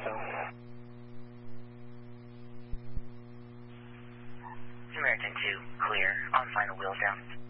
south. Samaritan 2, clear. On final wheels down.